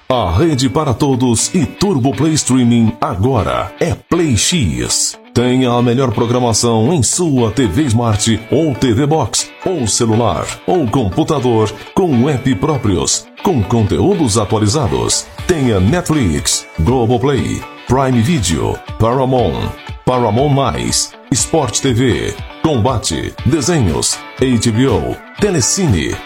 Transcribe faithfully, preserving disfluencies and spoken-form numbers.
A rede para todos e Turbo Play Streaming agora é Play X. Tenha a melhor programação em sua T V Smart ou T V Box, ou celular, ou computador, com app próprios, com conteúdos atualizados. Tenha Netflix, Globoplay, Prime Video, Paramount, Paramount Mais, Sport T V, Combate, Desenhos, H B O, Telecine,